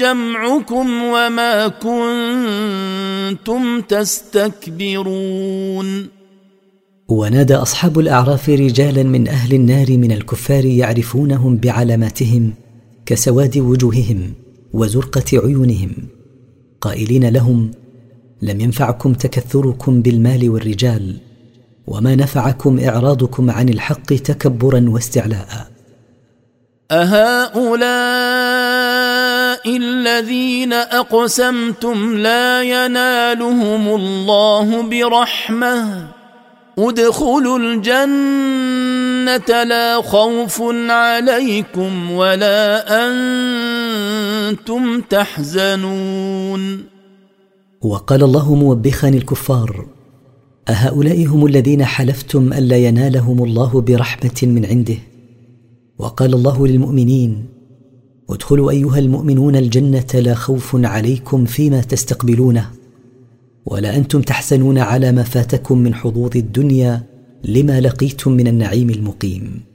جمعكم وما كنتم تستكبرون. ونادى أصحاب الأعراف رجالا من أهل النار من الكفار يعرفونهم بعلاماتهم كسواد وجوههم وزرقة عيونهم، قائلين لهم: لم ينفعكم تكثركم بالمال والرجال، وما نفعكم إعراضكم عن الحق تكبرا واستعلاء. أهؤلاء الذين أقسمتم لا ينالهم الله برحمة ادخلوا الجنة لا خوف عليكم ولا أنتم تحزنون. وقال الله موبخا الكفار: أهؤلاء هم الذين حلفتم ألا ينالهم الله برحمة من عنده؟ وقال الله للمؤمنين: ادخلوا أيها المؤمنون الجنة لا خوف عليكم فيما تستقبلونه ولا أنتم تحزنون على ما فاتكم من حظوظ الدنيا لما لقيتم من النعيم المقيم.